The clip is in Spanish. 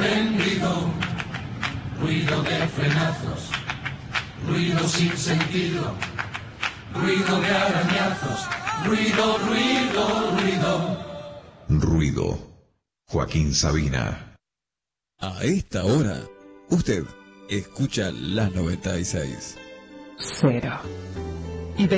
prendido, ruido de frenazos, ruido sin sentido, ruido de arañazos, ruido, ruido, ruido. Ruido. Joaquín Sabina. A esta hora, usted escucha la 96. Cero.